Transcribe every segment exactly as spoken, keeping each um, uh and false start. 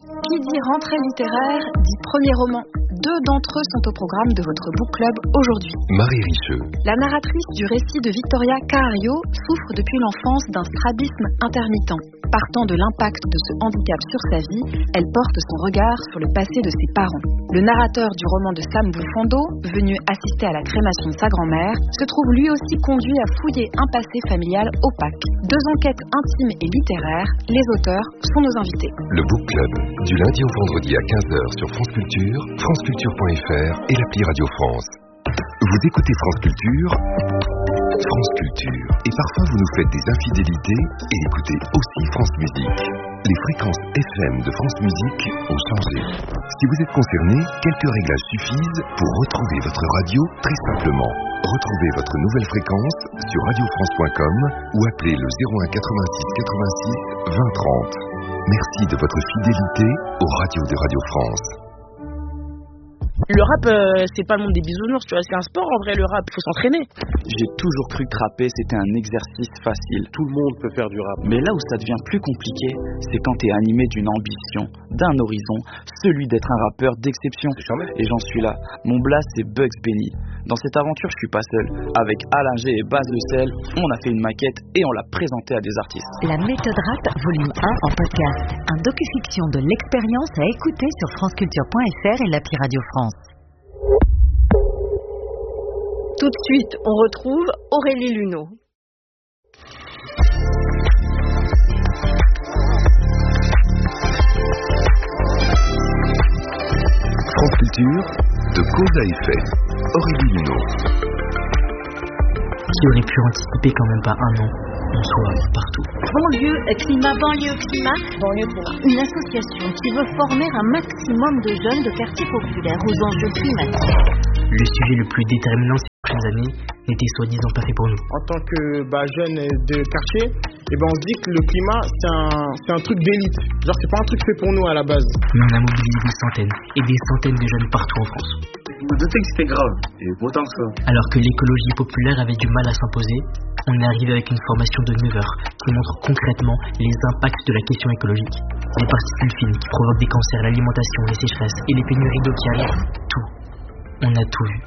Qui dit rentrée littéraire dit premier roman. Deux d'entre eux sont au programme de votre book club aujourd'hui. Marie Richeux. La narratrice du récit de Victoria Cahario souffre depuis l'enfance d'un strabisme intermittent. Partant de l'impact de ce handicap sur sa vie, elle porte son regard sur le passé de ses parents. Le narrateur du roman de Sam Boufondo, venu assister à la crémation de sa grand-mère, se trouve lui aussi conduit à fouiller un passé familial opaque. Deux enquêtes intimes et littéraires, les auteurs sont nos invités. Le book club, du lundi au vendredi à quinze heures sur France Culture, franceculture point f r et l'appli Radio France. Vous écoutez France Culture, France Culture. Et parfois vous nous faites des infidélités et écoutez aussi France Musique. Les fréquences F M de France Musique ont changé. Si vous êtes concerné, quelques réglages suffisent pour retrouver votre radio très simplement. Retrouvez votre nouvelle fréquence sur radio france point com ou appelez le zéro un quatre-vingt-six quatre-vingt-six vingt trente. Merci de votre fidélité aux radios de Radio France. Le rap, euh, c'est pas le monde des bisounours, tu vois, c'est un sport en vrai, le rap, faut s'entraîner. J'ai toujours cru que rapper c'était un exercice facile. Tout le monde peut faire du rap. Mais là où ça devient plus compliqué, c'est quand t'es animé d'une ambition, d'un horizon, celui d'être un rappeur d'exception. Et j'en suis là. Mon blast c'est Bugs Benny. Dans cette aventure, je suis pas seul. Avec Alain G et Baz Le Sel, on a fait une maquette et on l'a présentée à des artistes. La méthode rap, volume un en podcast. Un docu-fiction de l'expérience à écouter sur franceculture point f r et l'appli Radio France. Tout de suite, on retrouve Aurélie Luneau. France Culture, de cause à effet. Aurélie Luneau. Qui aurait pu anticiper quand même pas un an, on soit partout. Banlieue climat, banlieue climat, banlieue climat. Une association qui veut former un maximum de jeunes de quartiers populaires aux enjeux climatiques. Le sujet le plus déterminant ces prochaines années n'était soi-disant pas fait pour nous. En tant que bah, jeune de quartier, eh ben, on se dit que le climat c'est un, c'est un truc d'élite. Genre c'est pas un truc fait pour nous à la base. Mais on a mobilisé des centaines et des centaines de jeunes partout en France. Je me doutais que c'était grave, et pourtant ça. Alors que l'écologie populaire avait du mal à s'imposer, on est arrivé avec une formation de neuf heures qui montre concrètement les impacts de la question écologique. Les particules fines qui provoquent des cancers, l'alimentation, les sécheresses et les pénuries d'eau qui arrivent. Tout. On a tout vu.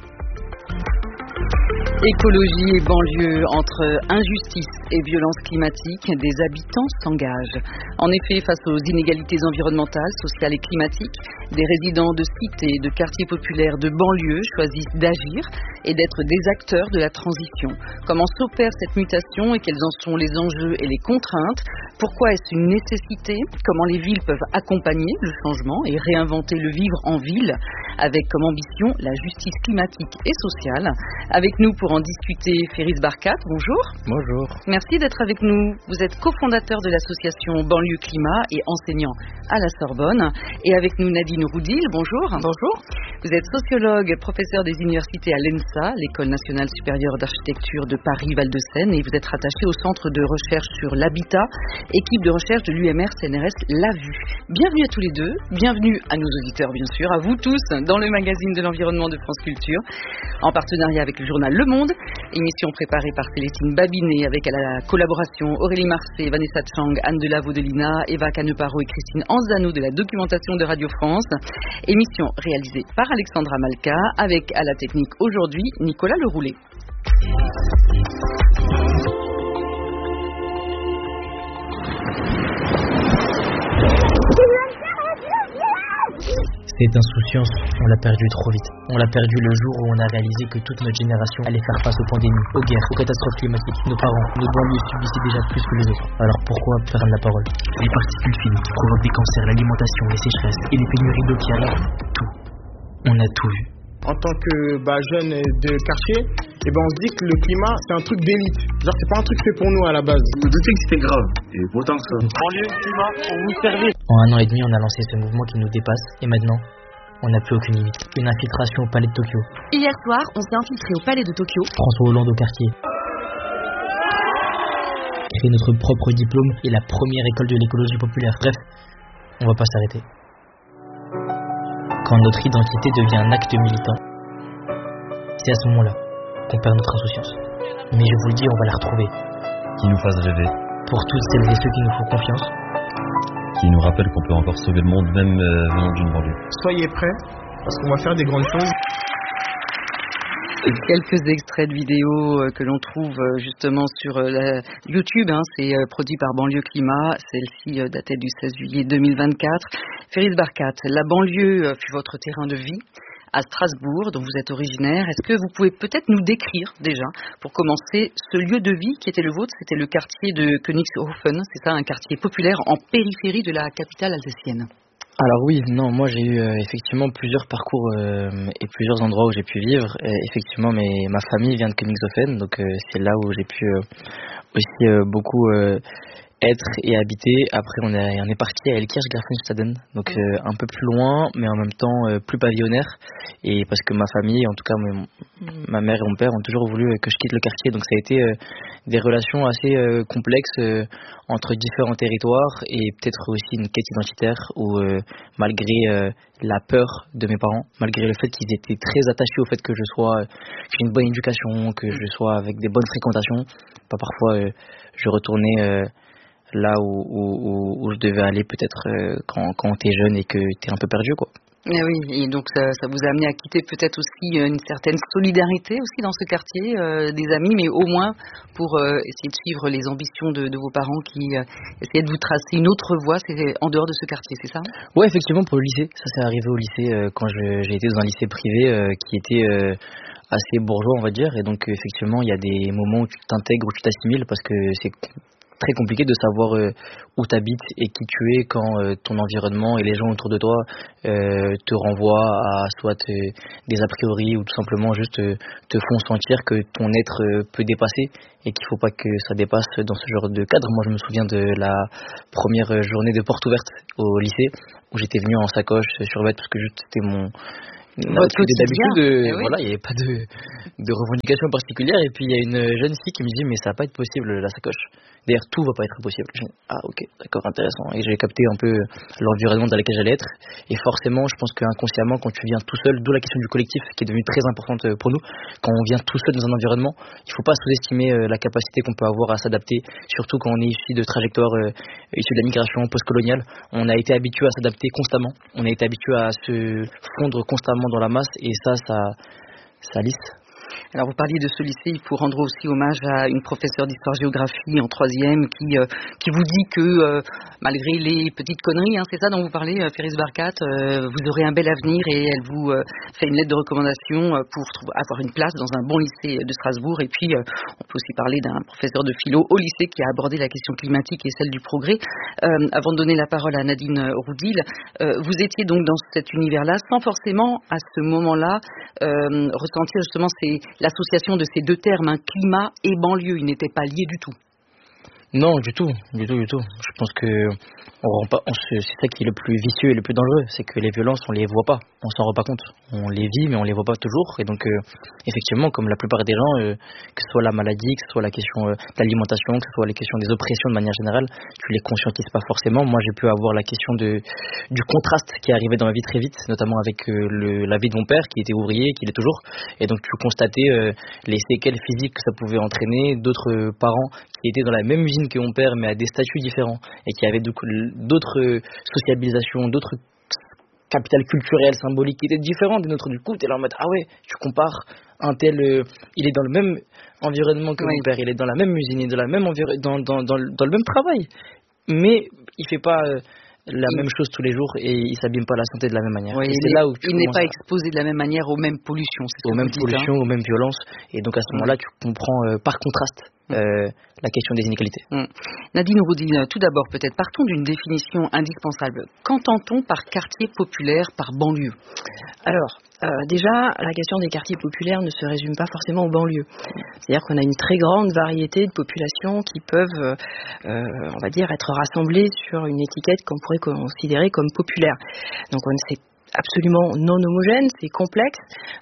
Écologie et banlieue, entre injustice et violence climatique, des habitants s'engagent. En effet, face aux inégalités environnementales, sociales et climatiques, des résidents de cités, de quartiers populaires, de banlieues choisissent d'agir et d'être des acteurs de la transition. Comment s'opère cette mutation et quels en sont les enjeux et les contraintes? Pourquoi est-ce une nécessité? Comment les villes peuvent accompagner le changement et réinventer le vivre en ville, avec comme ambition la justice climatique et sociale? Avec nous pour en discuter, Féris Barkat, bonjour. Bonjour. Merci d'être avec nous. Vous êtes cofondateur de l'association Banlieue Climat et enseignant à la Sorbonne. Et avec nous Nadine Roudil, bonjour. Bonjour. Vous êtes sociologue, professeur des universités à l'E N S A, l'École nationale supérieure d'architecture de Paris-Val-de-Seine, et vous êtes rattaché au Centre de recherche sur l'habitat, équipe de recherche de l'U M R C N R S La Vue. Bienvenue à tous les deux, bienvenue à nos auditeurs bien sûr, à vous tous dans le magazine de l'environnement de France Culture, en partenariat avec le journal Le Monde, émission préparée par Célestine Babinet avec à la collaboration Aurélie Marcet, Vanessa Chang, Anne Delavaux de l'I N A, Eva Caneparo et Christine Anzano de la documentation de Radio France, émission réalisée par Alexandra Malka avec à la technique aujourd'hui Nicolas Leroulet. Cette insouciance, on l'a perdue trop vite. On l'a perdue le jour où on a réalisé que toute notre génération allait faire face aux pandémies, aux guerres, aux catastrophes climatiques. Nos parents, nos banlieues subissaient déjà plus que les autres. Alors pourquoi perdre la parole? Les particules fines qui provoquent des cancers, l'alimentation, les sécheresses et les pénuries d'eau qui arrivent. Tout. On a tout vu. En tant que bah, jeune de quartier, eh ben, on se dit que le climat c'est un truc d'élite. Genre c'est pas un truc fait pour nous à la base. Je me doutais que c'était grave, et pourtant ça. Banlieue climat, on vous servait. En un an et demi, on a lancé ce mouvement qui nous dépasse, et maintenant, on n'a plus aucune limite. Une infiltration au palais de Tokyo. Hier soir, on s'est infiltré au palais de Tokyo. François Hollande au quartier. Créer notre propre diplôme et la première école de l'écologie populaire. Bref, on va pas s'arrêter. Quand notre identité devient un acte militant, c'est à ce moment-là qu'on perd notre insouciance. Mais je vous le dis, on va la retrouver. Qui nous fasse rêver. Pour toutes celles et ceux qui nous font confiance, qui nous rappelle qu'on peut encore sauver le monde, même euh, venant d'une banlieue. Soyez prêts, parce qu'on va faire des grandes choses. Quelques extraits de vidéos que l'on trouve justement sur la YouTube, hein, c'est produit par Banlieue Climat, celle-ci datée du seize juillet deux mille vingt-quatre. Fériz Barkat, la banlieue fut votre terrain de vie à Strasbourg, dont vous êtes originaire. Est-ce que vous pouvez peut-être nous décrire déjà, pour commencer, ce lieu de vie qui était le vôtre? C'était le quartier de Königshofen, c'est ça, un quartier populaire en périphérie de la capitale alsacienne. Alors oui, non, moi j'ai eu euh, effectivement plusieurs parcours euh, et plusieurs endroits où j'ai pu vivre. Et effectivement, mais ma famille vient de Königshofen, donc euh, c'est là où j'ai pu euh, aussi euh, beaucoup euh, être et habiter. Après, on est, on est parti à Elkirch-Grafenstaden, donc euh, un peu plus loin, mais en même temps euh, plus pavillonnaire. Et parce que ma famille, en tout cas mon, ma mère et mon père ont toujours voulu que je quitte le quartier, donc ça a été euh, des relations assez euh, complexes euh, entre différents territoires et peut-être aussi une quête identitaire où euh, malgré euh, la peur de mes parents, malgré le fait qu'ils étaient très attachés au fait que je sois, euh, que j'ai une bonne éducation, que je sois avec des bonnes fréquentations, bah, parfois euh, je retournais euh, là où, où, où je devais aller peut-être euh, quand, quand t'es jeune et que t'es un peu perdu, quoi. Eh oui, et donc ça, ça vous a amené à quitter peut-être aussi une certaine solidarité aussi dans ce quartier, euh, des amis, mais au moins pour euh, essayer de suivre les ambitions de, de vos parents qui euh, essayaient de vous tracer une autre voie, c'est en dehors de ce quartier, c'est ça? Ouais, effectivement, pour le lycée, ça s'est arrivé au lycée euh, quand je, j'ai été dans un lycée privé euh, qui était euh, assez bourgeois, on va dire, et donc effectivement il y a des moments où tu t'intègres, où tu t'assimiles, parce que c'est très compliqué de savoir euh, où tu habites et qui tu es quand euh, ton environnement et les gens autour de toi euh, te renvoient à soit euh, des a priori ou tout simplement juste euh, te font sentir que ton être euh, peut dépasser et qu'il faut pas que ça dépasse dans ce genre de cadre. Moi je me souviens de la première journée de porte ouverte au lycée où j'étais venu en sacoche sur vêt parce que juste c'était mon Votre d'habitude, euh, eh oui. voilà, il n'y avait pas de, de revendication particulière. Et puis il y a une jeune fille qui me dit mais ça va pas être possible la sacoche. D'ailleurs tout va pas être possible. Je dis, ah ok, d'accord, intéressant. Et j'ai capté un peu l'environnement dans lequel j'allais être. Et forcément, je pense qu'inconsciemment, quand tu viens tout seul, d'où la question du collectif qui est devenue très importante pour nous. Quand on vient tout seul dans un environnement, il faut pas sous-estimer la capacité qu'on peut avoir à s'adapter, surtout quand on est issu de trajectoires euh, issues de la migration postcoloniale. On a été habitué à s'adapter constamment. On a été habitué à se fondre constamment dans la masse et ça, ça, ça lisse. Alors vous parliez de ce lycée, il faut rendre aussi hommage à une professeure d'histoire-géographie en troisième qui, euh, qui vous dit que euh, malgré les petites conneries, hein, c'est ça dont vous parlez, euh, Fériz Barkat, euh, vous aurez un bel avenir et elle vous euh, fait une lettre de recommandation euh, pour trouver, avoir une place dans un bon lycée de Strasbourg. Et puis euh, on peut aussi parler d'un professeur de philo au lycée qui a abordé la question climatique et celle du progrès. Euh, avant de donner la parole à Nadine Roudil, euh, vous étiez donc dans cet univers-là sans forcément à ce moment-là euh, ressentir justement ces l'association de ces deux termes, hein, climat et banlieue, ils n'étaient pas liés du tout. Non, du tout, du tout, du tout. Je pense que on rend pas, on se, c'est ça qui est le plus vicieux et le plus dangereux, c'est que les violences, on les voit pas, on s'en rend pas compte. On les vit, mais on les voit pas toujours. Et donc, euh, effectivement, comme la plupart des gens, euh, que ce soit la maladie, que ce soit la question euh, de l'alimentation, que ce soit les questions des oppressions de manière générale, tu les conscientises pas forcément. Moi, j'ai pu avoir la question de du contraste qui est arrivé dans ma vie très vite, notamment avec euh, le, la vie de mon père, qui était ouvrier, qui l'est toujours. Et donc, tu constatais euh, les séquelles physiques que ça pouvait entraîner, d'autres euh, parents qui étaient dans la même usine que mon père, mais à des statuts différents, et qui avaient d'autres sociabilisations, d'autres capital culturel, symbolique, qui étaient différents des nôtres. Du coup, tu es là en mode, ah ouais, tu compares un tel, euh, il est dans le même environnement que oui. mon père, il est dans la même usine, il est dans, la même enviro- dans, dans, dans, dans le même travail, mais il fait pas... Euh, la il... même chose tous les jours et il s'abîme pas la santé de la même manière. Oui, et c'est est, là où tu il n'est pas à... exposé de la même manière aux mêmes pollutions. Aux mêmes pollutions, hein. aux mêmes violences. Et donc à ce moment-là, tu comprends euh, par contraste euh, la question des inégalités. Mmh. Nadine Roudil, tout d'abord, peut-être partons d'une définition indispensable. Qu'entend-on par quartier populaire, par banlieue? Alors, euh, déjà, la question des quartiers populaires ne se résume pas forcément aux banlieues. C'est-à-dire qu'on a une très grande variété de populations qui peuvent, euh, on va dire, être rassemblées sur une étiquette qu'on pourrait considérer comme populaire. Donc, on sait absolument non homogène, c'est complexe.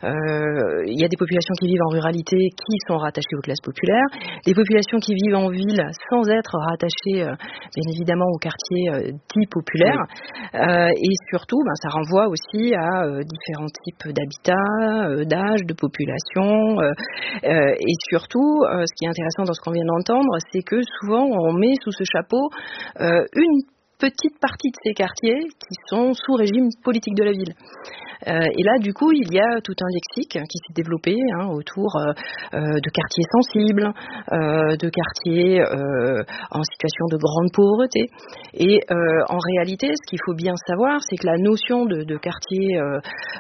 Euh, il y a des populations qui vivent en ruralité qui sont rattachées aux classes populaires, des populations qui vivent en ville sans être rattachées euh, bien évidemment aux quartiers euh, dits populaires. Oui. Euh, et surtout, ben, ça renvoie aussi à euh, différents types d'habitats, euh, d'âge, de population. Euh, euh, et surtout, euh, ce qui est intéressant dans ce qu'on vient d'entendre, c'est que souvent on met sous ce chapeau euh, une petite partie de ces quartiers qui sont sous régime politique de la ville. Euh, et là, du coup, il y a tout un lexique qui s'est développé hein, autour euh, euh, de quartiers sensibles, euh, de quartiers euh, en situation de grande pauvreté. Et euh, en réalité, ce qu'il faut bien savoir, c'est que la notion de, de quartier, euh,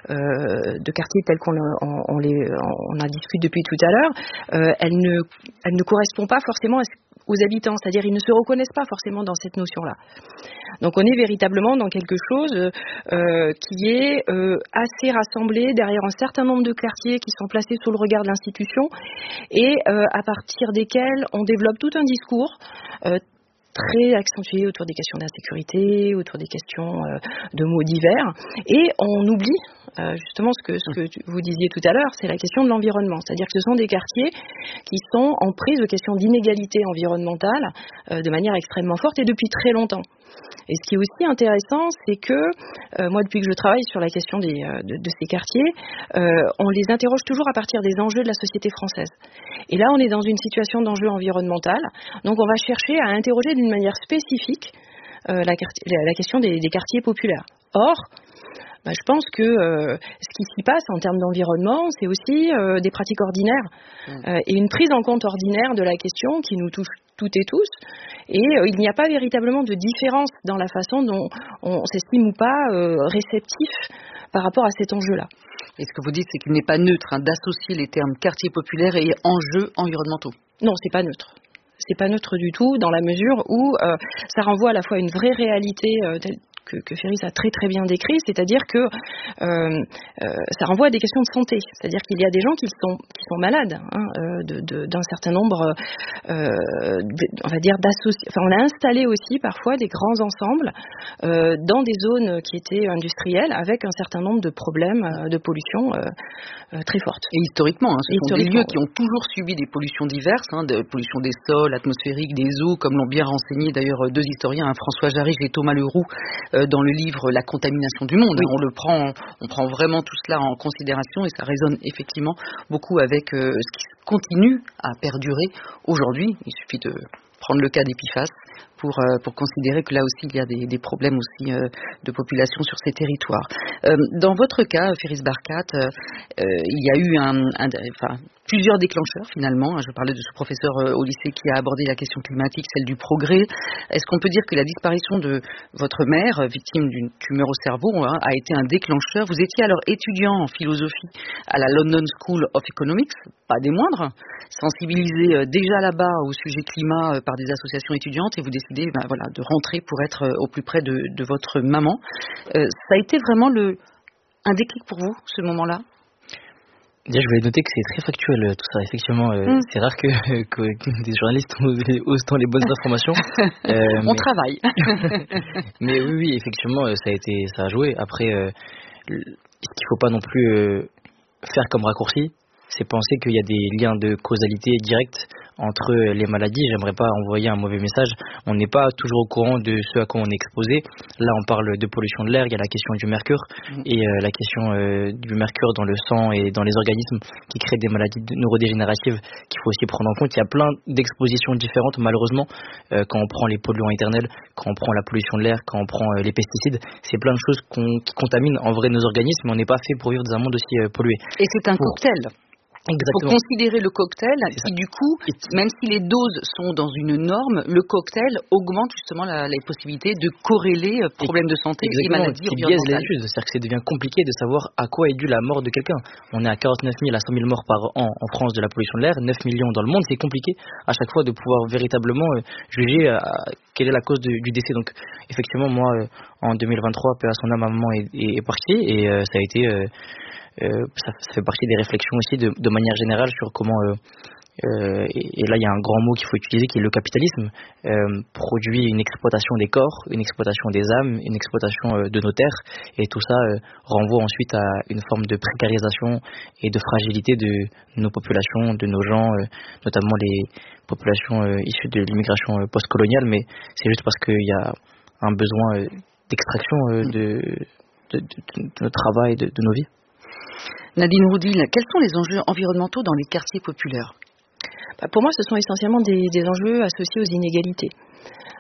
euh, de quartier tel qu'on on, on les, on en discute depuis tout à l'heure, euh, elle ne, elle ne correspond pas forcément à ce aux habitants, c'est-à-dire ils ne se reconnaissent pas forcément dans cette notion-là. Donc on est véritablement dans quelque chose euh, qui est euh, assez rassemblé derrière un certain nombre de quartiers qui sont placés sous le regard de l'institution et euh, à partir desquels on développe tout un discours euh, très accentué autour des questions d'insécurité, autour des questions euh, de mots divers, et on oublie euh, justement ce que, ce que vous disiez tout à l'heure, c'est la question de l'environnement, c'est-à-dire que ce sont des quartiers qui sont en prise de questions d'inégalité environnementale euh, de manière extrêmement forte et depuis très longtemps. Et ce qui est aussi intéressant, c'est que euh, moi, depuis que je travaille sur la question des, euh, de, de ces quartiers, euh, on les interroge toujours à partir des enjeux de la société française. Et là, on est dans une situation d'enjeu environnemental, donc on va chercher à interroger d'une manière spécifique euh, la, la question des, des quartiers populaires. Or, bah, je pense que euh, ce qui s'y passe en termes d'environnement, c'est aussi euh, des pratiques ordinaires euh, et une prise en compte ordinaire de la question qui nous touche toutes et tous. Et euh, il n'y a pas véritablement de différence dans la façon dont on s'estime ou pas euh, réceptif par rapport à cet enjeu-là. Et ce que vous dites, c'est qu'il n'est pas neutre hein, d'associer les termes quartier populaire et enjeux environnementaux. Non, c'est pas neutre. C'est pas neutre du tout dans la mesure où euh, ça renvoie à la fois à une vraie réalité euh, telle que, que Ferris a très très bien décrit, c'est-à-dire que euh, euh, ça renvoie à des questions de santé, c'est-à-dire qu'il y a des gens qui sont, qui sont malades hein, de, de, d'un certain nombre, euh, de, on va dire, d'associations. Enfin, on a installé aussi parfois des grands ensembles euh, dans des zones qui étaient industrielles avec un certain nombre de problèmes euh, de pollution euh, euh, très fortes. Et historiquement, hein, ce Et sont historiquement, des lieux qui ont toujours subi des pollutions diverses, hein, de pollution des sols, atmosphériques, des eaux, comme l'ont bien renseigné d'ailleurs deux historiens, hein, François Jarige et Thomas Leroux, euh, dans le livre La contamination du monde. Oui. On le prend, on prend vraiment tout cela en considération et ça résonne effectivement beaucoup avec euh, ce qui continue à perdurer aujourd'hui. Il suffit de prendre le cas d'Epiphaste pour, euh, pour considérer que là aussi il y a des, des problèmes aussi euh, de population sur ces territoires. Euh, dans votre cas, Ferris Barkat, euh, euh, il y a eu un, un, enfin, plusieurs déclencheurs finalement. Je parlais de ce professeur euh, au lycée qui a abordé la question climatique, celle du progrès. Est-ce qu'on peut dire que la disparition de votre mère, victime d'une tumeur au cerveau, hein, a été un déclencheur? Vous étiez alors étudiant en philosophie à la London School of Economics, pas des moindres, sensibilisé euh, déjà là-bas au sujet climat euh, par des associations étudiantes et vous décidez ben, voilà, de rentrer pour être euh, au plus près de, de votre maman. Euh, ça a été vraiment le, un déclic pour vous, ce moment-là? Déjà, je vais noter que c'est très factuel tout ça. Effectivement, euh, mm. c'est rare que, que, que des journalistes osent tant les bonnes informations. Euh, On mais... travaille. Mais oui, oui, effectivement, ça a été, ça a joué. Après, euh, ce qu'il faut pas non plus euh, faire comme raccourci, c'est penser qu'il y a des liens de causalité directe entre les maladies. J'aimerais pas envoyer un mauvais message. On n'est pas toujours au courant de ce à quoi on est exposé. Là, on parle de pollution de l'air. Il y a la question du mercure et euh, la question euh, du mercure dans le sang et dans les organismes qui créent des maladies neurodégénératives qu'il faut aussi prendre en compte. Il y a plein d'expositions différentes, malheureusement, euh, quand on prend les polluants éternels, quand on prend la pollution de l'air, quand on prend euh, les pesticides. C'est plein de choses qu'on, qui contaminent en vrai nos organismes, mais on n'est pas fait pour vivre dans un monde aussi euh, pollué. Et c'est un pour... cocktail. Exactement. Il faut considérer le cocktail qui, du coup, même si les doses sont dans une norme, le cocktail augmente justement la, les possibilités de corréler problèmes de santé et maladies environnementales. C'est-à-dire que ça devient compliqué de savoir à quoi est due la mort de quelqu'un. On est à quarante-neuf mille à cent mille morts par an en France de la pollution de l'air, neuf millions dans le monde. C'est compliqué à chaque fois de pouvoir véritablement euh, juger euh, quelle est la cause de, du décès. Donc, effectivement, moi, euh, en deux mille vingt-trois, paix à son âme, ma maman est, est, est partie et euh, ça a été... Euh, Euh, ça, ça fait partie des réflexions aussi de, de manière générale sur comment euh, euh, et, et là il y a un grand mot qu'il faut utiliser qui est le capitalisme euh, produit une exploitation des corps, une exploitation des âmes, une exploitation euh, de nos terres et tout ça euh, renvoie ensuite à une forme de précarisation et de fragilité de nos populations, de nos gens, euh, notamment les populations euh, issues de l'immigration euh, post-coloniale, mais c'est juste parce qu'il y a un besoin euh, d'extraction euh, de, de, de, de notre travail, de, de nos vies. Nadine Roudil, quels sont les enjeux environnementaux dans les quartiers populaires? Bah pour moi, ce sont essentiellement des, des enjeux associés aux inégalités.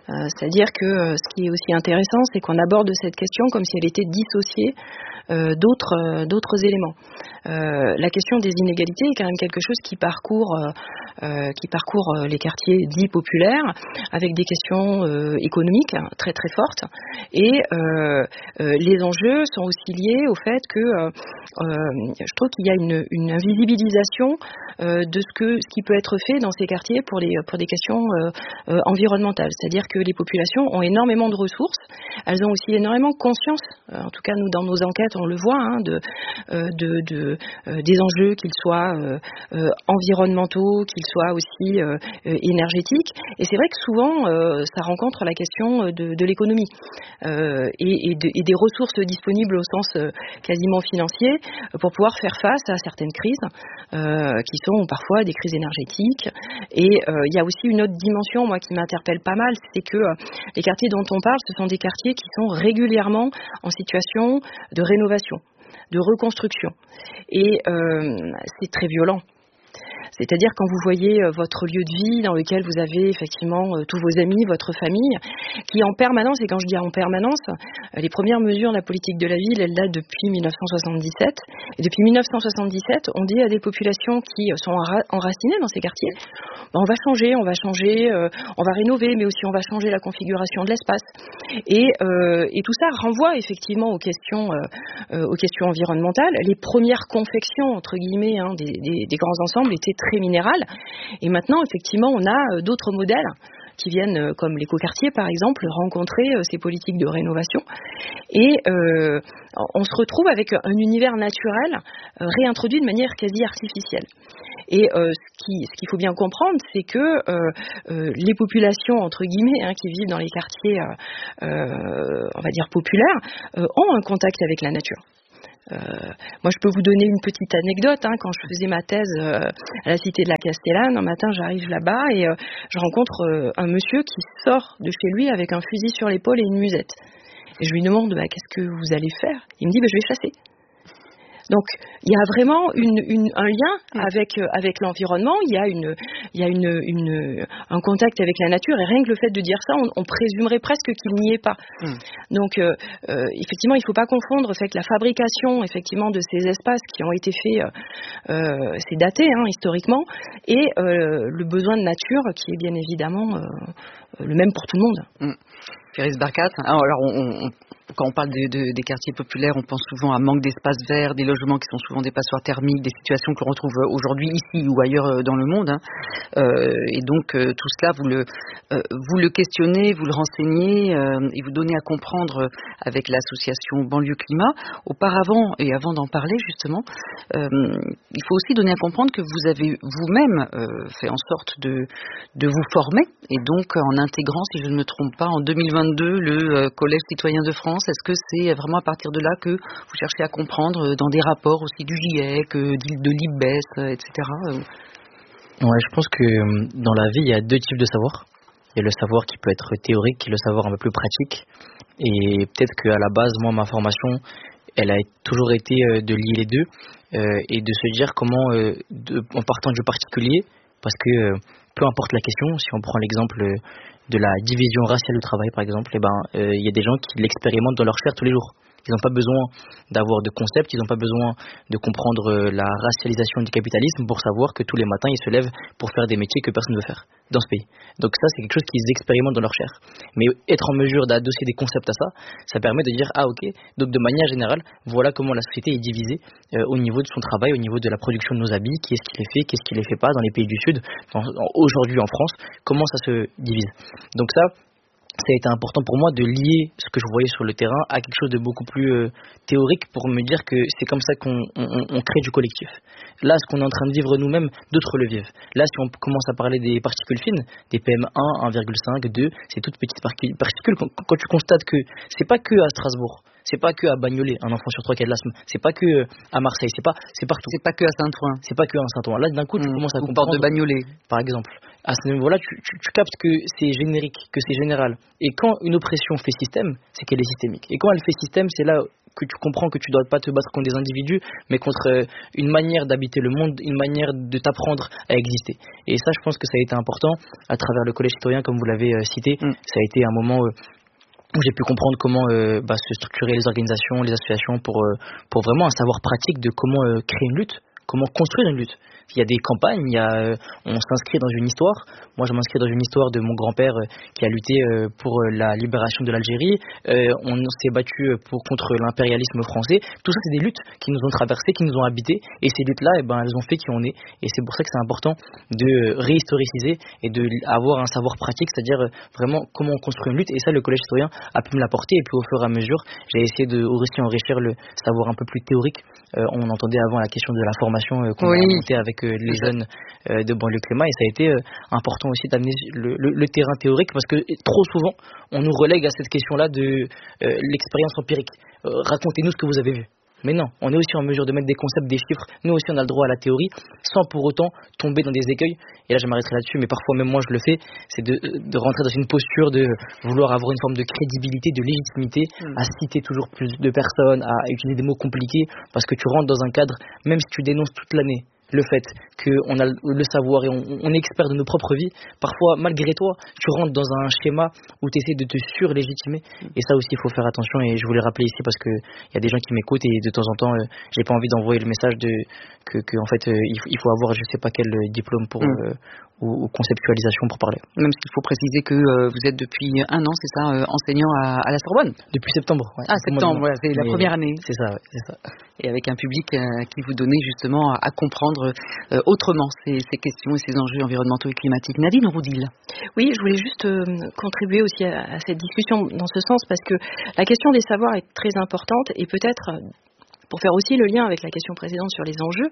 Euh, c'est-à-dire que euh, ce qui est aussi intéressant, c'est qu'on aborde cette question comme si elle était dissociée euh, d'autres, euh, d'autres éléments. Euh, la question des inégalités est quand même quelque chose qui parcourt, euh, euh, qui parcourt les quartiers dits populaires avec des questions euh, économiques très très fortes. Et euh, euh, les enjeux sont aussi liés au fait que euh, euh, je trouve qu'il y a une, une invisibilisation euh, de ce, que, ce qui peut être fait dans ces quartiers pour, les, pour des questions euh, euh, environnementales. C'est-à-dire que les populations ont énormément de ressources, elles ont aussi énormément conscience, euh, en tout cas nous dans nos enquêtes on le voit, hein, de, euh, de, de, euh, des enjeux qu'ils soient euh, euh, environnementaux, qu'ils soient aussi euh, euh, énergétiques. Et c'est vrai que souvent euh, ça rencontre la question de, de l'économie euh, et, et, de, et des ressources disponibles au sens euh, quasiment financier pour pouvoir faire face à certaines crises euh, qui sont parfois des crises énergétiques. Et euh, il y a aussi une autre dimension, moi, qui m'interpelle pas mal, c'est que euh, les quartiers dont on parle, ce sont des quartiers qui sont régulièrement en situation de rénovation, de reconstruction. Et euh, c'est très violent. C'est-à-dire quand vous voyez votre lieu de vie dans lequel vous avez effectivement tous vos amis, votre famille, qui en permanence, et quand je dis en permanence, les premières mesures de la politique de la ville, elles datent depuis mille neuf cent soixante-dix-sept. Et depuis mille neuf cent soixante-dix-sept, on dit à des populations qui sont enracinées dans ces quartiers, ben on va changer, on va changer, euh, on va rénover, mais aussi on va changer la configuration de l'espace. Et, euh, et tout ça renvoie effectivement aux questions, euh, aux questions environnementales. Les premières confections, entre guillemets, hein, des, des, des grands ensembles étaient très minérales. Et maintenant, effectivement, on a d'autres modèles qui viennent, comme l'écoquartier par exemple, rencontrer ces politiques de rénovation. Et euh, on se retrouve avec un univers naturel euh, réintroduit de manière quasi artificielle. Et euh, ce, qui, ce qu'il faut bien comprendre, c'est que euh, euh, les populations, entre guillemets, hein, qui vivent dans les quartiers, euh, euh, on va dire, populaires, euh, ont un contact avec la nature. Euh, moi, je peux vous donner une petite anecdote. Hein. Quand je faisais ma thèse euh, à la Cité de la Castellane, un matin, j'arrive là-bas et euh, je rencontre euh, un monsieur qui sort de chez lui avec un fusil sur l'épaule et une musette. Et je lui demande bah, qu'est-ce que vous allez faire. Il me dit bah, je vais chasser. Donc, il y a vraiment une, une, un lien avec, euh, avec l'environnement, il y a, une, il y a une, une, un contact avec la nature, et rien que le fait de dire ça, on, on présumerait presque qu'il n'y est pas. Mm. Donc, euh, euh, effectivement, il ne faut pas confondre le fait que la fabrication effectivement, de ces espaces qui ont été faits, euh, c'est daté hein, historiquement, et euh, le besoin de nature qui est bien évidemment euh, le même pour tout le monde. Mm. Féris Barkat, alors on, on, quand on parle de, de, des quartiers populaires, on pense souvent à manque d'espaces verts, des logements qui sont souvent des passoires thermiques, des situations que l'on retrouve aujourd'hui ici ou ailleurs dans le monde. Hein. Euh, et donc euh, tout cela, vous le, euh, vous le questionnez, vous le renseignez euh, et vous donnez à comprendre avec l'association Banlieue Climat. Auparavant, et avant d'en parler justement, euh, il faut aussi donner à comprendre que vous avez vous-même euh, fait en sorte de, de vous former, et donc en intégrant, si je ne me trompe pas, en deux mille vingt-deux, le euh, Collège citoyen de France. Est-ce que c'est vraiment à partir de là que vous cherchez à comprendre dans des rapports aussi du GIEC, de l'I B E S, et cetera. Ouais, je pense que dans la vie, il y a deux types de savoir. Il y a le savoir qui peut être théorique et le savoir un peu plus pratique. Et peut-être qu'à la base, moi, ma formation, elle a toujours été de lier les deux euh, et de se dire comment, euh, de, en partant du particulier, parce que euh, peu importe la question, si on prend l'exemple de la division raciale du travail, par exemple, eh ben, euh, y a des gens qui l'expérimentent dans leur chair tous les jours. Ils n'ont pas besoin d'avoir de concept, ils n'ont pas besoin de comprendre la racialisation du capitalisme pour savoir que tous les matins, ils se lèvent pour faire des métiers que personne ne veut faire dans ce pays. Donc ça, c'est quelque chose qu'ils expérimentent dans leur chair. Mais être en mesure d'adosser des concepts à ça, ça permet de dire, ah ok, donc de manière générale, voilà comment la société est divisée euh, au niveau de son travail, au niveau de la production de nos habits, qui est-ce qui les fait, qu'est-ce qui les fait pas dans les pays du Sud, en, en, aujourd'hui en France, comment ça se divise. Donc ça, ça a été important pour moi de lier ce que je voyais sur le terrain à quelque chose de beaucoup plus euh, théorique pour me dire que c'est comme ça qu'on on, on crée du collectif. Là, ce qu'on est en train de vivre nous-mêmes, d'autres le vivent. Là, si on commence à parler des particules fines, des P M un, un virgule cinq, deux, ces toutes petites particules, quand, quand tu constates que c'est pas que à Strasbourg, c'est pas que à Bagnolet, un enfant sur trois qui a de l'asthme, c'est pas que à Marseille, c'est pas, c'est partout. C'est pas que à Saint-Ouen. C'est pas que à Saint-Ouen. Là, d'un coup, tu mmh, commences à comprendre. Porte de Bagnolet, par exemple. À ce niveau-là, tu, tu, tu captes que c'est générique, que c'est général. Et quand une oppression fait système, c'est qu'elle est systémique. Et quand elle fait système, c'est là que tu comprends que tu dois pas te battre contre des individus, mais contre euh, une manière d'habiter le monde, une manière de t'apprendre à exister. Et ça, je pense que ça a été important à travers le collège citoyen, comme vous l'avez euh, cité. Mm. Ça a été un moment euh, où j'ai pu comprendre comment euh, bah, se structurer les organisations, les associations pour, euh, pour vraiment un savoir pratique de comment euh, créer une lutte, comment construire une lutte. Il y a des campagnes, il y a, euh, on s'inscrit dans une histoire. Moi, je m'inscris dans une histoire de mon grand-père euh, qui a lutté euh, pour euh, la libération de l'Algérie. Euh, on s'est battu pour, contre l'impérialisme français. Tout ça, c'est des luttes qui nous ont traversées, qui nous ont habités. Et ces luttes-là, eh ben, elles ont fait qui on est. Et c'est pour ça que c'est important de réhistoriciser et d'avoir un savoir pratique, c'est-à-dire euh, vraiment comment on construit une lutte. Et ça, le collège citoyen a pu me l'apporter. Et puis, au fur et à mesure, j'ai essayé de aussi enrichir le savoir un peu plus théorique. Euh, on entendait avant la question de la formation euh, qu'on oui. a montée avec euh, les jeunes euh, de banlieue Cléma, et ça a été euh, important aussi d'amener le, le, le terrain théorique, parce que trop souvent on nous relègue à cette question-là de euh, l'expérience empirique. Euh, racontez-nous ce que vous avez vu. Mais non, on est aussi en mesure de mettre des concepts, des chiffres. Nous aussi, on a le droit à la théorie, sans pour autant tomber dans des écueils. Et là, je m'arrêterai là-dessus, mais parfois, même moi, je le fais. C'est de, de rentrer dans une posture de vouloir avoir une forme de crédibilité, de légitimité, mmh. à citer toujours plus de personnes, à utiliser des mots compliqués, parce que tu rentres dans un cadre, même si tu dénonces toute l'année le fait qu'on a le savoir et on, on est expert de nos propres vies, parfois, malgré toi, tu rentres dans un schéma où tu essaies de te surlégitimer. Et ça aussi, il faut faire attention. Et je voulais rappeler ici parce qu'il y a des gens qui m'écoutent et de temps en temps, euh, j'ai pas envie d'envoyer le message de, que, que en fait, euh, il faut avoir je sais pas quel diplôme pour, mmh. euh, ou, ou conceptualisation pour parler. Même s'il faut préciser que euh, vous êtes depuis un an, c'est ça, euh, enseignant à, à la Sorbonne. Depuis septembre. Ouais, ah, septembre, ouais, c'est la Mais première année. C'est ça, ouais, c'est ça. Et avec un public euh, qui vous donnait justement à, à comprendre euh, autrement ces, ces questions et ces enjeux environnementaux et climatiques. Nadine Roudil. Oui, je voulais juste euh, contribuer aussi à, à cette discussion dans ce sens, parce que la question des savoirs est très importante, et peut-être, pour faire aussi le lien avec la question précédente sur les enjeux,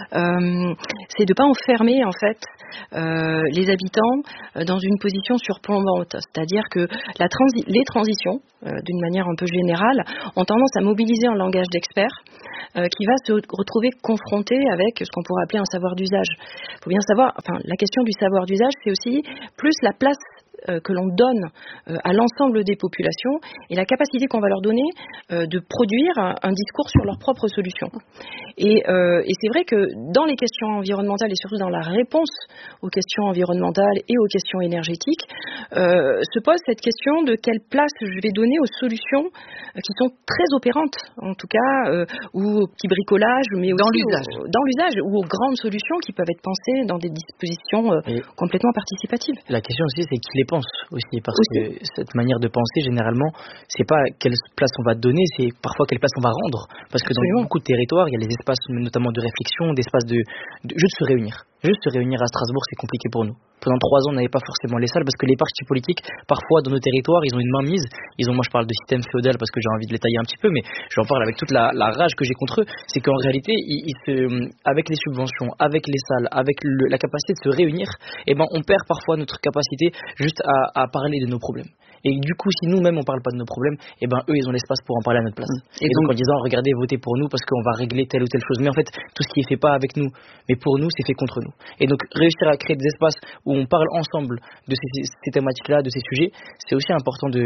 euh, c'est de ne pas enfermer en fait euh, les habitants dans une position surplombante. C'est-à-dire que la transi- les transitions, euh, d'une manière un peu générale, ont tendance à mobiliser un langage d'experts euh, qui va se retrouver confronté avec ce qu'on pourrait appeler un savoir d'usage. Il faut bien savoir, enfin, la question du savoir d'usage, c'est aussi plus la place Euh, que l'on donne euh, à l'ensemble des populations et la capacité qu'on va leur donner euh, de produire un, un discours sur leurs propres solutions. Et, euh, et c'est vrai que dans les questions environnementales et surtout dans la réponse aux questions environnementales et aux questions énergétiques, euh, se pose cette question de quelle place je vais donner aux solutions euh, qui sont très opérantes, en tout cas, euh, ou au petit bricolage, mais aussi dans l'usage. Au, dans l'usage, ou aux grandes solutions qui peuvent être pensées dans des dispositions euh, complètement participatives. La question aussi, c'est qui les pense aussi, parce aussi. que cette manière de penser, généralement, c'est pas quelle place on va donner, c'est parfois quelle place on va rendre, parce que Absolument. Dans beaucoup de territoires, il y a les espaces notamment de réflexion, d'espaces de, de juste se réunir. Juste se réunir à Strasbourg, c'est compliqué pour nous. Pendant trois ans, on n'avait pas forcément les salles, parce que les partis politiques, parfois, dans nos territoires, ils ont une mainmise. Ils ont, moi, je parle de système féodal parce que j'ai envie de l'étayer un petit peu, mais j'en parle avec toute la, la rage que j'ai contre eux. C'est qu'en réalité, ils, ils se, avec les subventions, avec les salles, avec le, la capacité de se réunir, eh ben, on perd parfois notre capacité juste à, à parler de nos problèmes. Et du coup, si nous-mêmes on parle pas de nos problèmes, eh ben eux ils ont l'espace pour en parler à notre place. Et, et donc, donc en disant regardez, votez pour nous parce qu'on va régler telle ou telle chose. Mais en fait, tout ce qui est fait pas avec nous, mais pour nous, c'est fait contre nous. Et donc réussir à créer des espaces où on parle ensemble de ces, ces thématiques-là, de ces sujets, c'est aussi important de,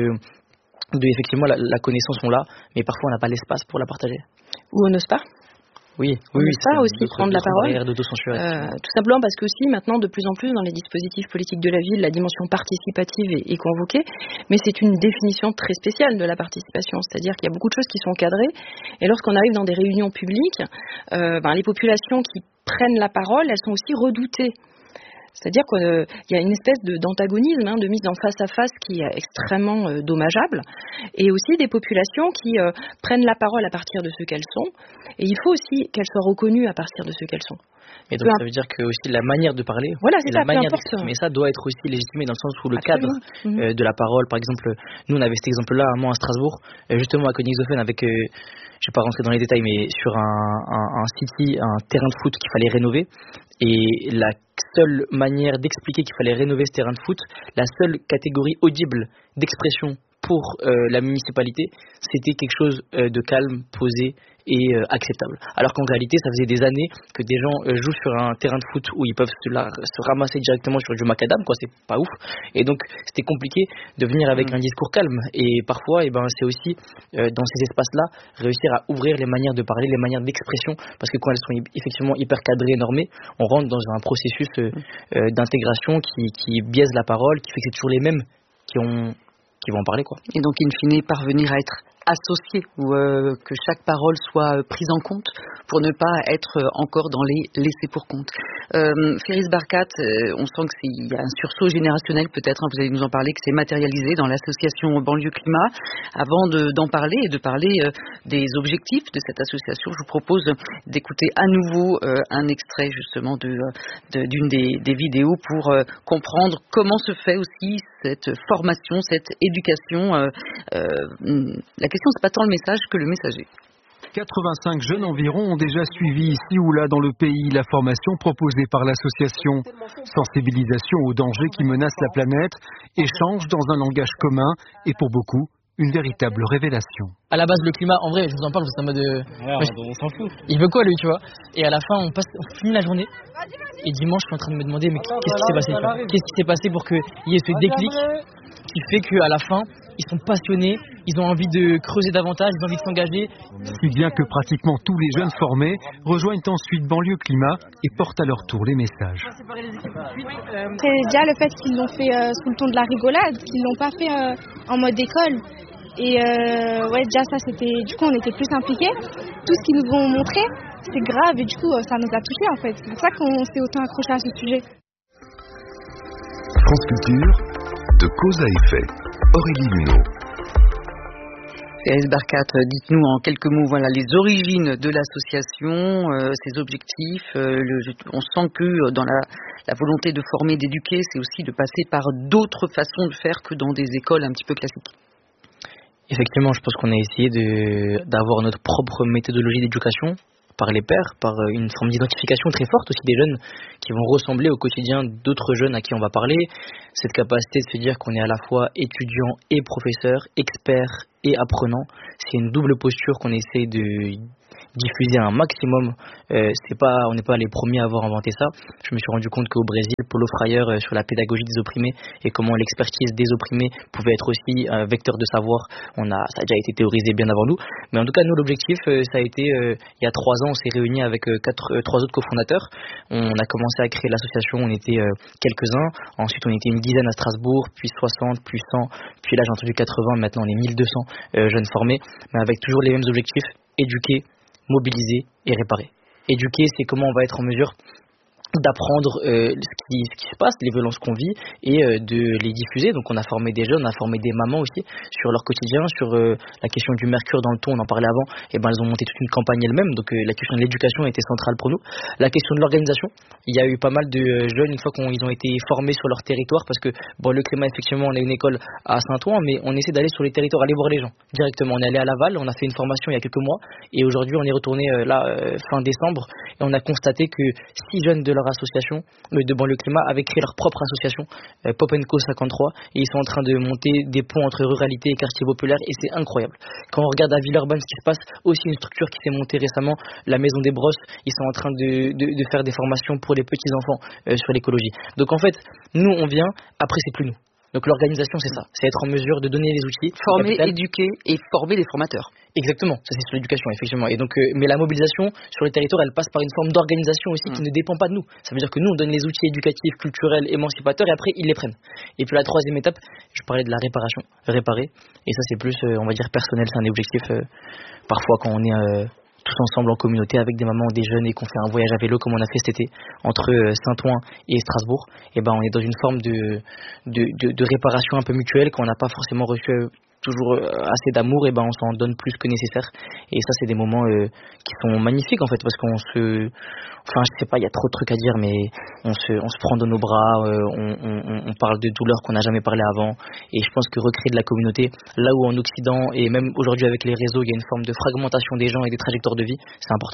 de effectivement la, la connaissance on l'a, mais parfois on n'a pas l'espace pour la partager. Ou on n'ose pas. Oui, on oui, ça aussi prendre la parole, euh, tout simplement parce que aussi maintenant de plus en plus dans les dispositifs politiques de la ville, la dimension participative est, est convoquée, mais c'est une définition très spéciale de la participation, c'est-à-dire qu'il y a beaucoup de choses qui sont cadrées, et lorsqu'on arrive dans des réunions publiques, euh, ben, les populations qui prennent la parole, elles sont aussi redoutées. C'est-à-dire qu'il euh, y a une espèce de, d'antagonisme, hein, de mise en face à face qui est extrêmement euh, dommageable, et aussi des populations qui euh, prennent la parole à partir de ce qu'elles sont, et il faut aussi qu'elles soient reconnues à partir de ce qu'elles sont. Et donc, ça veut dire que aussi la manière de parler, voilà, c'est la ça, manière d'exprimer ça doit être aussi légitimée dans le sens où le Absolument. cadre mmh. euh, de la parole, par exemple, nous on avait cet exemple-là, moi à Strasbourg, euh, justement à Königshofen avec, euh, je vais pas rentrer dans les détails, mais sur un, un, un city, un terrain de foot qu'il fallait rénover, et la seule manière d'expliquer qu'il fallait rénover ce terrain de foot, la seule catégorie audible d'expression pour euh, la municipalité, c'était quelque chose euh, de calme, posé et euh, acceptable. Alors qu'en réalité, ça faisait des années que des gens euh, jouent sur un terrain de foot où ils peuvent se, la, se ramasser directement sur du macadam, quoi, c'est pas ouf. Et donc, c'était compliqué de venir avec mmh. un discours calme. Et parfois, eh ben, c'est aussi euh, dans ces espaces-là, réussir à ouvrir les manières de parler, les manières d'expression, parce que quand elles sont effectivement hyper cadrées et normées, on rentre dans un processus euh, euh, d'intégration qui, qui biaise la parole, qui fait que c'est toujours les mêmes qui, ont, qui vont en parler, quoi. Et donc, in fine, parvenir à être associé ou euh, que chaque parole soit prise en compte pour ne pas être encore dans les laissés pour compte. Euh, Ferriz Barkat, euh, on sent qu'il y a un sursaut générationnel peut-être, hein, vous allez nous en parler, que c'est matérialisé dans l'association Banlieue Climat. Avant de, d'en parler et de parler euh, des objectifs de cette association, je vous propose d'écouter à nouveau euh, un extrait justement de, de, d'une des, des vidéos pour euh, comprendre comment se fait aussi cette formation, cette éducation. Euh, euh, la question, c'est pas tant le message que le messager. quatre-vingt-cinq jeunes environ ont déjà suivi ici ou là dans le pays la formation proposée par l'association. Sensibilisation aux dangers qui menacent la planète, échange dans un langage commun et pour beaucoup, une véritable révélation. À la base, le climat, en vrai, je vous en parle, c'est en mode... Ouais, ouais, on, on s'en fout. Il veut quoi, lui, tu vois? Et à la fin, on, passe, on finit la journée. Et dimanche, je suis en train de me demander, mais qu'est-ce qui s'est passé, tu vois? Qu'est-ce qui s'est passé pour qu'il y ait ce déclic qui fait qu'à la fin, ils sont passionnés, ils ont envie de creuser davantage, ils ont envie de s'engager. Si bien que pratiquement tous les jeunes formés rejoignent ensuite Banlieue Climat et portent à leur tour les messages. C'est déjà le fait qu'ils l'ont fait euh, sous le ton de la rigolade, qu'ils l'ont pas fait euh, en mode école. Et euh, ouais, déjà ça, c'était, du coup, on était plus impliqués. Tout ce qu'ils nous ont montré, c'est grave et du coup, ça nous a touchés en fait. C'est pour ça qu'on s'est autant accroché à ce sujet. France Culture, de cause à effet. Aurélie Luneau. Ferriz Barkat, dites-nous en quelques mots, voilà, les origines de l'association, euh, ses objectifs. Euh, le, on sent que dans la, la volonté de former, d'éduquer, c'est aussi de passer par d'autres façons de faire que dans des écoles un petit peu classiques. Effectivement, je pense qu'on a essayé de, d'avoir notre propre méthodologie d'éducation par les pairs, par une forme d'identification très forte aussi des jeunes qui vont ressembler au quotidien d'autres jeunes à qui on va parler. Cette capacité de se dire qu'on est à la fois étudiant et professeur, expert et apprenant, c'est une double posture qu'on essaie de diffuser un maximum. Euh, c'est pas, on n'est pas les premiers à avoir inventé ça. Je me suis rendu compte qu'au Brésil, Paulo Freire euh, sur la pédagogie des opprimés et comment l'expertise des opprimés pouvait être aussi un vecteur de savoir. On a, ça a déjà été théorisé bien avant nous. Mais en tout cas, nous, l'objectif, euh, ça a été, euh, il y a trois ans, on s'est réunis avec euh, quatre, euh, trois autres cofondateurs. On a commencé à créer l'association, on était euh, quelques-uns. Ensuite, on était une dizaine à Strasbourg, puis soixante, puis cent, puis là, j'ai entendu quatre-vingts. Maintenant, on est mille deux cents euh, jeunes formés, mais avec toujours les mêmes objectifs: éduquer, mobiliser et réparer. Éduquer, c'est comment on va être en mesure d'apprendre euh, ce, qui, ce qui se passe, les violences qu'on vit et euh, de les diffuser. Donc on a formé des jeunes, on a formé des mamans aussi sur leur quotidien, sur euh, la question du mercure dans le thon, on en parlait avant, et ben elles ont monté toute une campagne elles-mêmes, donc euh, la question de l'éducation était centrale pour nous. La question de l'organisation, il y a eu pas mal de euh, jeunes une fois qu'ils ont été formés sur leur territoire, parce que bon, le Climat, effectivement, on a une école à Saint-Ouen, mais on essaie d'aller sur les territoires, aller voir les gens directement. On est allé à Laval, on a fait une formation il y a quelques mois, et aujourd'hui on est retourné euh, là euh, fin décembre, et on a constaté que six jeunes de leur association euh, de Banlieue Climat avaient créé leur propre association, euh, Pop and Co cinquante-trois, et ils sont en train de monter des ponts entre ruralité et quartier populaire, et c'est incroyable. Quand on regarde à Villeurbanne ce qui se passe, aussi une structure qui s'est montée récemment, la Maison des Brosses, ils sont en train de, de, de faire des formations pour les petits enfants euh, sur l'écologie. Donc en fait, nous on vient, après c'est plus nous. Donc l'organisation, c'est ça, c'est être en mesure de donner les outils, former, éduquer et former des formateurs. Exactement, ça c'est sur l'éducation effectivement. Et donc, euh, mais la mobilisation sur les territoires, elle passe par une forme d'organisation aussi mmh. qui ne dépend pas de nous. Ça veut dire que nous on donne les outils éducatifs, culturels, émancipateurs, et après ils les prennent. Et puis la troisième étape, je parlais de la réparation, réparer. Et ça c'est plus, euh, on va dire personnel, c'est un objectif. Euh, parfois quand on est euh, tous ensemble en communauté avec des mamans, des jeunes, et qu'on fait un voyage à vélo comme on a fait cet été entre Saint-Ouen et Strasbourg, et ben on est dans une forme de, de, de, de réparation un peu mutuelle, qu'on n'a pas forcément reçu toujours assez d'amour, et ben on s'en donne plus que nécessaire. Et ça c'est des moments euh, qui sont magnifiques en fait, parce qu'on se, enfin je sais pas, il y a trop de trucs à dire, mais on se, on se prend dans nos bras, euh, on, on, on parle de douleurs qu'on n'a jamais parlé avant, et je pense que recréer de la communauté, là où en Occident et même aujourd'hui avec les réseaux il y a une forme de fragmentation des gens et des trajectoires de vie, c'est important.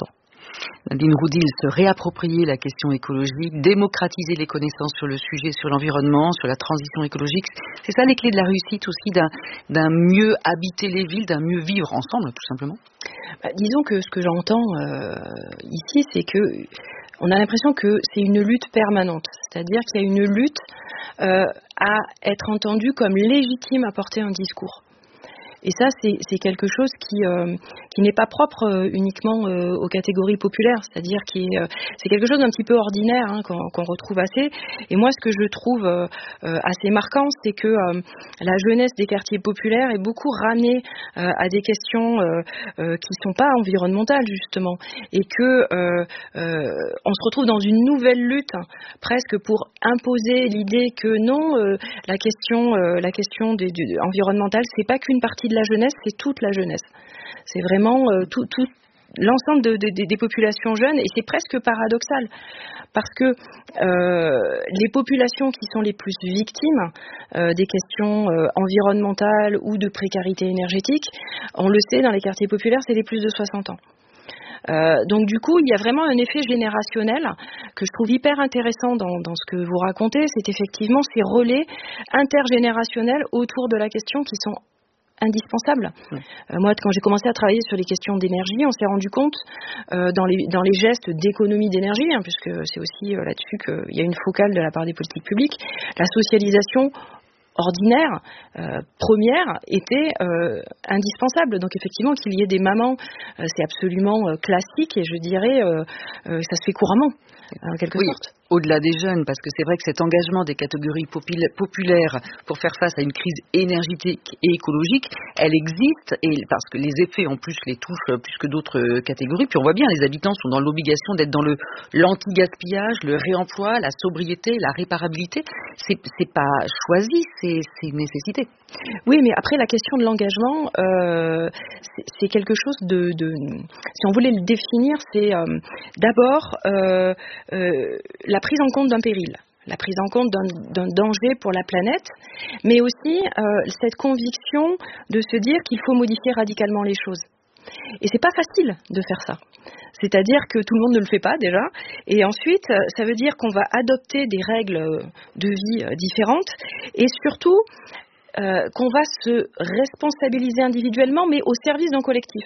Nadine Roudil, se réapproprier la question écologique, démocratiser les connaissances sur le sujet, sur l'environnement, sur la transition écologique. C'est ça les clés de la réussite aussi d'un, d'un mieux habiter les villes, d'un mieux vivre ensemble, tout simplement. Bah, disons que ce que j'entends euh, ici, c'est que on a l'impression que c'est une lutte permanente. C'est-à-dire qu'il y a une lutte euh, à être entendue comme légitime à porter un discours. Et ça, c'est, c'est quelque chose qui, euh, qui n'est pas propre euh, uniquement euh, aux catégories populaires, c'est-à-dire qui est, euh, c'est quelque chose d'un petit peu ordinaire hein, qu'on, qu'on retrouve assez. Et moi, ce que je trouve euh, euh, assez marquant, c'est que euh, la jeunesse des quartiers populaires est beaucoup ramenée euh, à des questions euh, euh, qui ne sont pas environnementales, justement, et que euh, euh, on se retrouve dans une nouvelle lutte, hein, presque pour imposer l'idée que non, euh, la question, euh, la question des, des, environnementale, c'est pas qu'une partie de la jeunesse, c'est toute la jeunesse. C'est vraiment euh, tout, tout l'ensemble de, de, de, des populations jeunes, et c'est presque paradoxal parce que euh, les populations qui sont les plus victimes euh, des questions euh, environnementales ou de précarité énergétique, on le sait, dans les quartiers populaires, c'est les plus de soixante ans. Euh, donc du coup, il y a vraiment un effet générationnel que je trouve hyper intéressant dans, dans ce que vous racontez, c'est effectivement ces relais intergénérationnels autour de la question qui sont indispensable. Oui. Euh, moi, quand j'ai commencé à travailler sur les questions d'énergie, on s'est rendu compte euh, dans, les, dans les gestes d'économie d'énergie, hein, puisque c'est aussi euh, là-dessus qu'il y a une focale de la part des politiques publiques, la socialisation ordinaire, euh, première, était euh, indispensable. Donc effectivement, qu'il y ait des mamans, euh, c'est absolument euh, classique, et je dirais, euh, euh, ça se fait couramment, en quelque oui. sorte. Au-delà des jeunes, parce que c'est vrai que cet engagement des catégories populaires pour faire face à une crise énergétique et écologique, elle existe, et parce que les effets en plus les touchent plus que d'autres catégories. Puis on voit bien, les habitants sont dans l'obligation d'être dans le l'anti-gaspillage, le réemploi, la sobriété, la réparabilité. C'est, c'est pas choisi, c'est, c'est une nécessité. Oui, mais après la question de l'engagement, euh, c'est, c'est quelque chose de, de, si on voulait le définir, c'est euh, d'abord euh, euh, la prise en compte d'un péril, la prise en compte d'un, d'un danger pour la planète, mais aussi euh, cette conviction de se dire qu'il faut modifier radicalement les choses. Et c'est pas facile de faire ça. C'est-à-dire que tout le monde ne le fait pas déjà, et ensuite ça veut dire qu'on va adopter des règles de vie différentes, et surtout euh, qu'on va se responsabiliser individuellement, mais au service d'un collectif.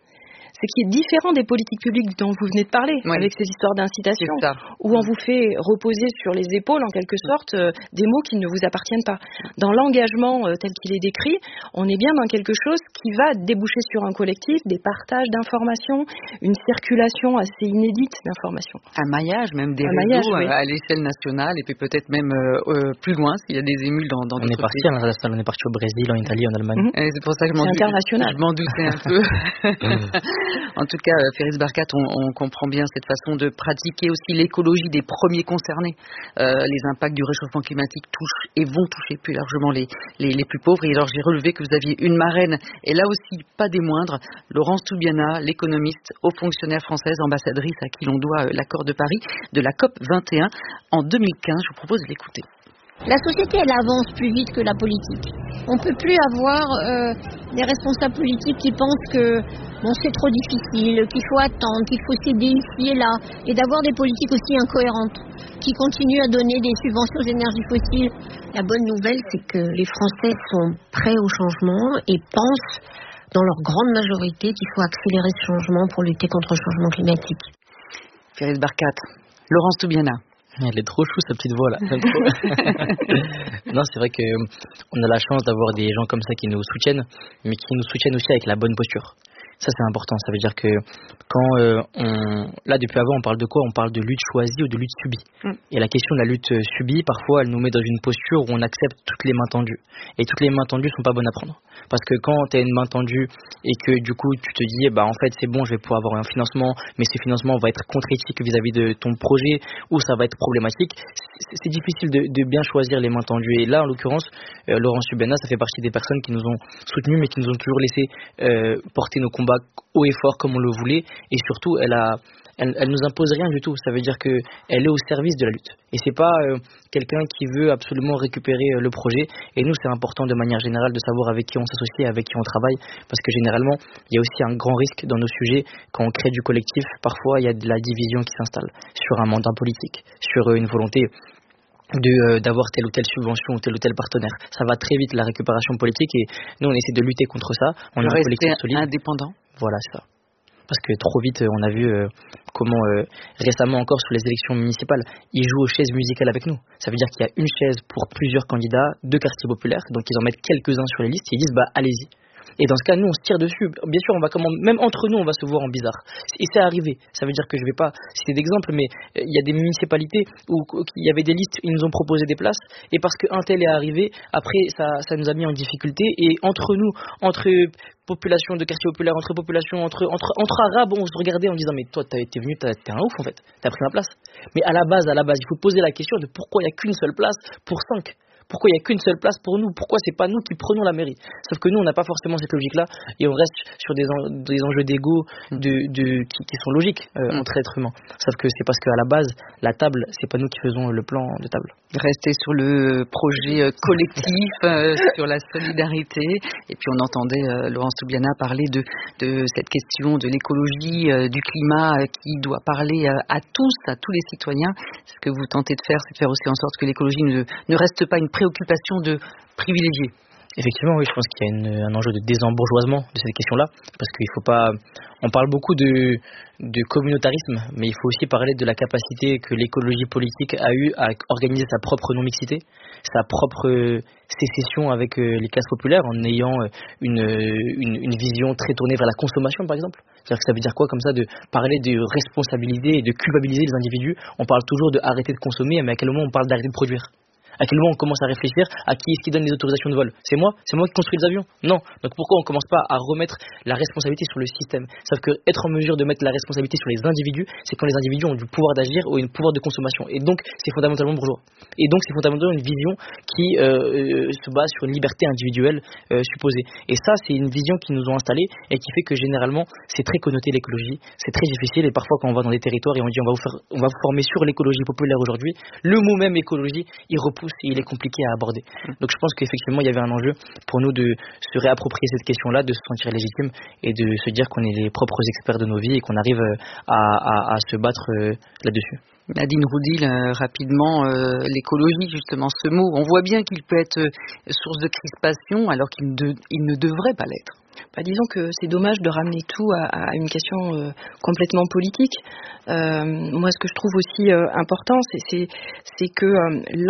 Ce qui est différent des politiques publiques dont vous venez de parler, oui. avec ces histoires d'incitation, où on vous fait reposer sur les épaules, en quelque sorte, euh, des mots qui ne vous appartiennent pas. Dans l'engagement euh, tel qu'il est décrit, on est bien dans quelque chose qui va déboucher sur un collectif, des partages d'informations, une circulation assez inédite d'informations. Un maillage, même des un réseaux maillage, oui. à l'échelle nationale, et puis peut-être même euh, euh, plus loin, s'il y a des émules dans, dans on d'autres est parti, pays. On est parti au Brésil, en Italie, en Allemagne. Mm-hmm. Et c'est pour ça que je m'en, c'est international. Je m'en doutais un peu. En tout cas, Ferriz Barkat, on, on comprend bien cette façon de pratiquer aussi l'écologie des premiers concernés. Euh, les impacts du réchauffement climatique touchent et vont toucher plus largement les, les, les plus pauvres. Et alors j'ai relevé que vous aviez une marraine, et là aussi pas des moindres, Laurence Toubiana, l'économiste, haut fonctionnaire française, ambassadrice à qui l'on doit l'accord de Paris de la COP vingt et un en deux mille quinze. Je vous propose de l'écouter. La société, elle avance plus vite que la politique. On ne peut plus avoir euh, des responsables politiques qui pensent que bon, c'est trop difficile, qu'il faut attendre, qu'il faut s'aider ici et là, et d'avoir des politiques aussi incohérentes, qui continuent à donner des subventions aux énergies fossiles. La bonne nouvelle, c'est que les Français sont prêts au changement et pensent, dans leur grande majorité, qu'il faut accélérer ce changement pour lutter contre le changement climatique. Ferriz Barkat, Laurence Toubiana. Elle est trop chou, sa petite voix là. Non, c'est vrai qu'on a la chance d'avoir des gens comme ça qui nous soutiennent, mais qui nous soutiennent aussi avec la bonne posture. Ça, c'est important. Ça veut dire que quand euh, on... Là, depuis avant, on parle de quoi? On parle de lutte choisie ou de lutte subie. Mm. Et la question de la lutte subie, parfois, elle nous met dans une posture où on accepte toutes les mains tendues. Et toutes les mains tendues sont pas bonnes à prendre. Parce que quand tu as une main tendue et que du coup, tu te dis, bah, en fait, c'est bon, je vais pouvoir avoir un financement, mais ce financement va être contre-éthique vis-à-vis de ton projet, ou ça va être problématique, c'est, c'est difficile de, de bien choisir les mains tendues. Et là, en l'occurrence, euh, Laurence Toubiana, ça fait partie des personnes qui nous ont soutenus, mais qui nous ont toujours laissé euh, porter nos combats haut et fort comme on le voulait, et surtout elle a, elle, elle nous impose rien du tout. Ça veut dire que elle est au service de la lutte. Et c'est pas euh, quelqu'un qui veut absolument récupérer euh, le projet. Et nous, c'est important de manière générale de savoir avec qui on s'associe et avec qui on travaille, parce que généralement, il y a aussi un grand risque dans nos sujets quand on crée du collectif. Parfois, il y a de la division qui s'installe sur un mandat politique, sur euh, une volonté de euh, d'avoir telle ou telle subvention ou tel ou tel partenaire. Ça va très vite, la récupération politique, et nous on essaie de lutter contre ça. On le a un collectif solide. Indépendant. Voilà, c'est ça. Parce que trop vite, on a vu euh, comment euh, récemment encore sur les élections municipales, ils jouent aux chaises musicales avec nous. Ça veut dire qu'il y a une chaise pour plusieurs candidats de quartiers populaires, donc ils en mettent quelques-uns sur les listes et ils disent bah allez-y. Et dans ce cas, nous, on se tire dessus. Bien sûr, on va comment, même entre nous, on va se voir en bizarre. Et c'est arrivé. Ça veut dire que je vais pas citer d'exemple, mais il y a des municipalités où il y avait des listes, ils nous ont proposé des places, et parce qu'un tel est arrivé, après, ça, ça nous a mis en difficulté. Et entre nous, entre population de quartier populaire, entre population, entre, entre, entre arabes, on se regardait en disant mais toi, t'es venu, t'es un ouf en fait. T'as pris ma place. Mais à la base, à la base, il faut poser la question de pourquoi il n'y a qu'une seule place pour cinq. Pourquoi il n'y a qu'une seule place pour nous? Pourquoi c'est pas nous qui prenons la mairie? Sauf que nous, on n'a pas forcément cette logique-là, et on reste sur des, en, des enjeux d'ego de, de, qui, qui sont logiques euh, mm. entre êtres humains. Sauf que c'est parce qu'à la base, la table, c'est pas nous qui faisons le plan de table. Rester sur le projet collectif, euh, sur la solidarité. Et puis on entendait euh, Laurence Toubiana parler de, de cette question de l'écologie, euh, du climat, euh, qui doit parler euh, à tous, à tous les citoyens. Ce que vous tentez de faire, c'est de faire aussi en sorte que l'écologie ne, ne reste pas une préoccupation de privilégiés. Effectivement, oui, je pense qu'il y a une, un enjeu de désembourgeoisement de cette question-là, parce qu'il faut pas. On parle beaucoup de, de communautarisme, mais il faut aussi parler de la capacité que l'écologie politique a eu à organiser sa propre non-mixité, sa propre sécession avec les classes populaires, en ayant une, une, une vision très tournée vers la consommation, par exemple. C'est-à-dire que ça veut dire quoi, comme ça, de parler de responsabiliser et de culpabiliser les individus. On parle toujours de arrêter de consommer, mais à quel moment on parle d'arrêter de produire? À quel moment on commence à réfléchir à qui est-ce qui donne les autorisations de vol? C'est moi? C'est moi qui construis les avions? Non. Donc pourquoi on ne commence pas à remettre la responsabilité sur le système? Sauf que être en mesure de mettre la responsabilité sur les individus, c'est quand les individus ont du pouvoir d'agir ou un pouvoir de consommation. Et donc c'est fondamentalement bourgeois. Et donc c'est fondamentalement une vision qui euh, se base sur une liberté individuelle euh, supposée. Et ça, c'est une vision qu'ils nous ont installée et qui fait que généralement c'est très connoté l'écologie, c'est très difficile. Et parfois quand on va dans des territoires et on dit on va vous, faire, on va vous former sur l'écologie populaire aujourd'hui, le mot même écologie, il repousse et il est compliqué à aborder. Donc je pense qu'effectivement il y avait un enjeu pour nous de se réapproprier cette question-là, de se sentir légitime et de se dire qu'on est les propres experts de nos vies et qu'on arrive à, à, à se battre là-dessus. Nadine Roudil, euh, rapidement, euh, l'écologie, justement, ce mot, on voit bien qu'il peut être euh, source de crispation alors qu'il ne, de, il ne devrait pas l'être. Bah, disons que c'est dommage de ramener tout à, à une question euh, complètement politique. Euh, moi, ce que je trouve aussi euh, important, c'est, c'est, c'est que euh,